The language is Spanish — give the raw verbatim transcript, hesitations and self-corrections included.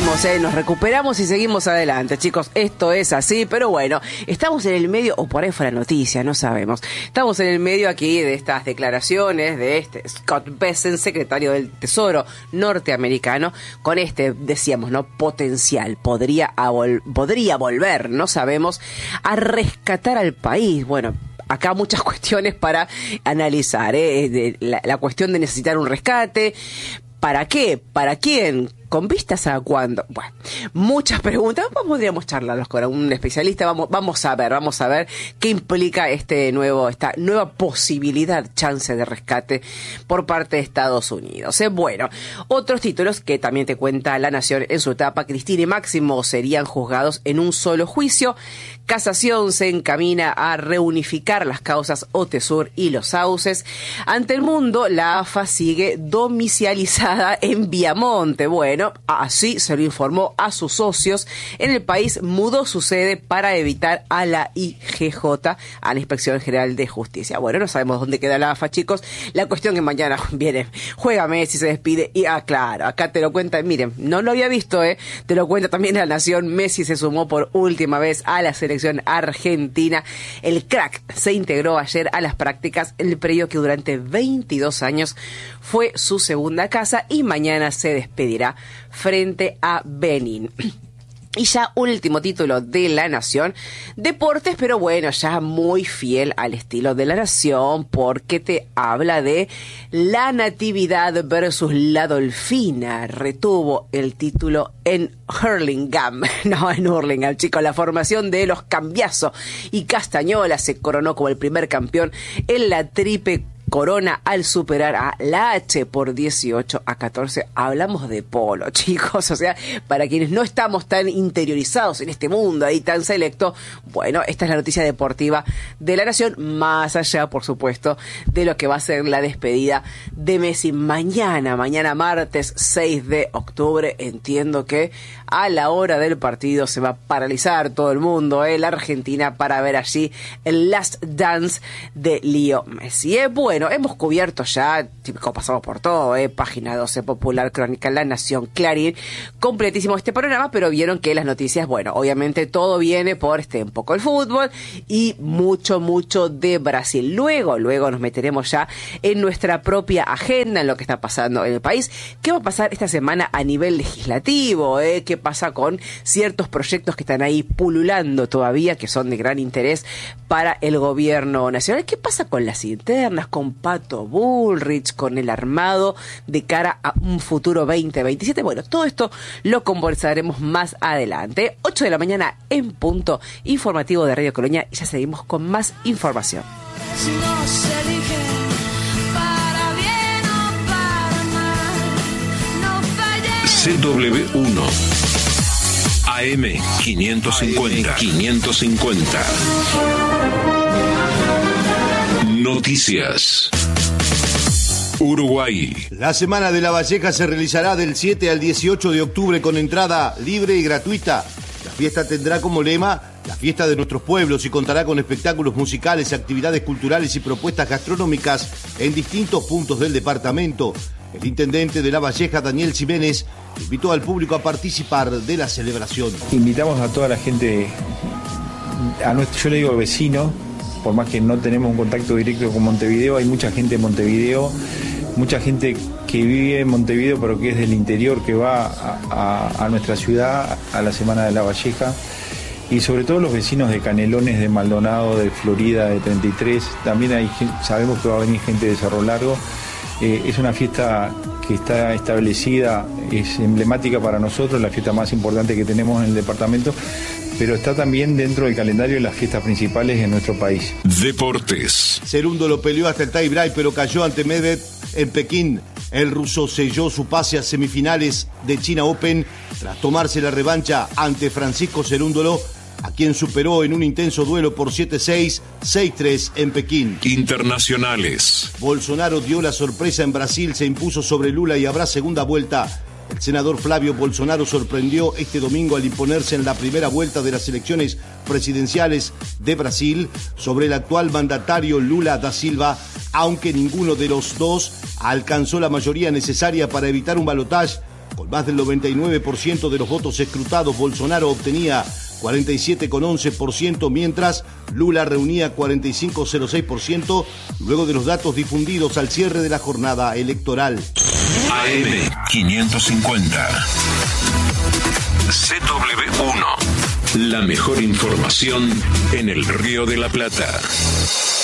seguimos, ¿eh? Nos recuperamos y seguimos adelante, chicos. Esto es así, pero bueno, estamos en el medio, o por ahí fue la noticia, no sabemos. Estamos en el medio aquí de estas declaraciones de este Scott Bessent, secretario del Tesoro norteamericano, con este, decíamos, ¿no? Potencial. Podría, avol- podría volver, no sabemos, a rescatar al país. Bueno, acá muchas cuestiones para analizar, ¿eh? De la, la cuestión de necesitar un rescate. ¿Para qué? ¿Para quién? ¿Con vistas a cuándo? Bueno, muchas preguntas. Podríamos charlarlos con un especialista. Vamos, vamos a ver, vamos a ver qué implica este nuevo, esta nueva posibilidad, chance de rescate por parte de Estados Unidos. ¿Eh? Bueno, otros títulos que también te cuenta La Nación en su etapa. Cristina y Máximo serían juzgados en un solo juicio. Casación se encamina a reunificar las causas Otesur y Los Sauces. Ante el Mundo, la A F A sigue domicilializada en Viamonte. Bueno, así se lo informó a sus socios. En el país mudó su sede para evitar a la I G J, a la Inspección General de Justicia. Bueno, no sabemos dónde queda la A F A, chicos. La cuestión que mañana viene, juega Messi, se despide y, ah, claro, acá te lo cuenta, miren, no lo había visto, eh, te lo cuenta también La Nación. Messi se sumó por última vez a la selección argentina. El crack se integró ayer a las prácticas, el predio que durante veintidós años fue su segunda casa, y mañana se despedirá frente a Benín. Y ya último título de La Nación, deportes, pero bueno, ya muy fiel al estilo de La Nación, porque te habla de la Natividad versus la Dolfina. Retuvo el título en Hurlingham, no en Hurlingham, chicos, la formación de los Cambiaso y Castañola se coronó como el primer campeón en la triple corona al superar a la H por dieciocho a catorce. Hablamos de polo, chicos, o sea, para quienes no estamos tan interiorizados en este mundo ahí tan selecto, bueno, esta es la noticia deportiva de La Nación, más allá, por supuesto, de lo que va a ser la despedida de Messi mañana, mañana martes seis de octubre. Entiendo que a la hora del partido se va a paralizar todo el mundo, ¿eh? La Argentina, para ver allí el Last Dance de Leo Messi. ¿Eh? Bueno, Bueno, hemos cubierto ya, típico, pasamos por todo, eh, Página doce, Popular, Crónica, La Nación, Clarín, completísimo este panorama, pero vieron que las noticias, bueno, obviamente todo viene por este, un poco el fútbol y mucho, mucho de Brasil. Luego, luego nos meteremos ya en nuestra propia agenda, en lo que está pasando en el país. ¿Qué va a pasar esta semana a nivel legislativo? Eh? ¿Qué pasa con ciertos proyectos que están ahí pululando todavía, que son de gran interés para el gobierno nacional? ¿Qué pasa con las internas, con Pato Bullrich, con el armado de cara a un futuro veinte veintisiete? Bueno, todo esto lo conversaremos más adelante. ocho de la mañana en punto, informativo de Radio Colonia, y ya seguimos con más información. Si no se elige para bien o para mal, no falles. C W uno A M quinientos cincuenta quinientos cincuenta Noticias. Uruguay. La Semana de La Valleja se realizará del siete al dieciocho de octubre con entrada libre y gratuita. La fiesta tendrá como lema la fiesta de nuestros pueblos y contará con espectáculos musicales, actividades culturales y propuestas gastronómicas en distintos puntos del departamento. El intendente de La Valleja, Daniel Ximénez, invitó al público a participar de la celebración. Invitamos a toda la gente, a nuestro, yo le digo vecino, por más que no tenemos un contacto directo con Montevideo, hay mucha gente en Montevideo, mucha gente que vive en Montevideo pero que es del interior, que va a, a, a nuestra ciudad a la Semana de La Valleja, y sobre todo los vecinos de Canelones, de Maldonado, de Florida, de treinta y tres, también hay, sabemos que va a venir gente de Cerro Largo. Eh, es una fiesta que está establecida, es emblemática para nosotros, la fiesta más importante que tenemos en el departamento, pero está también dentro del calendario de las fiestas principales de nuestro país. Deportes. Cerundo lo peleó hasta el tie-break, pero cayó ante Medvedev en Pekín. El ruso selló su pase a semifinales de China Open tras tomarse la revancha ante Francisco Cerúndolo, a quien superó en un intenso duelo por siete seis, seis tres en Pekín. Internacionales. Bolsonaro dio la sorpresa en Brasil, se impuso sobre Lula y habrá segunda vuelta. El senador Flavio Bolsonaro sorprendió este domingo al imponerse en la primera vuelta de las elecciones presidenciales de Brasil sobre el actual mandatario Lula da Silva, aunque ninguno de los dos alcanzó la mayoría necesaria para evitar un balotaje Con más del noventa y nueve por ciento de los votos escrutados, Bolsonaro obtenía cuarenta y siete coma once por ciento, mientras Lula reunía cuarenta y cinco coma cero seis por ciento, luego de los datos difundidos al cierre de la jornada electoral. A M quinientos cincuenta. C W uno. La mejor información en el Río de la Plata.